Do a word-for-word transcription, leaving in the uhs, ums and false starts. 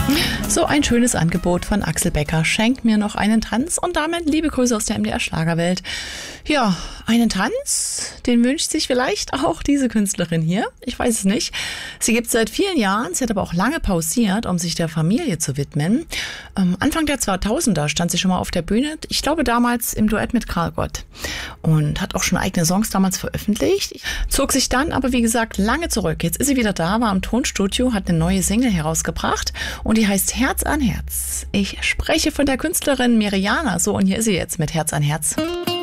So ein schönes Angebot von Axel Becker. Schenkt mir noch einen Tanz und damit liebe Grüße aus der M D R Schlagerwelt. Ja, einen Tanz, den wünscht sich vielleicht auch diese Künstlerin hier. Ich weiß es nicht. Sie gibt es seit vielen Jahren, sie hat aber auch lange pausiert, um sich der Familie zu widmen. Ähm, Anfang der zweitausender stand sie schon mal auf der Bühne. Ich glaube damals im Duett mit Karl Gott. Und hat auch schon eigene Songs damals veröffentlicht. Zog sich dann aber wie gesagt lange zurück. Jetzt ist sie wieder da, war im Tonstudio, hat eine neue Single herausgebracht und die heißt Herz an Herz. Ich spreche von der Künstlerin Meriana. So, und hier ist sie jetzt mit Herz an Herz.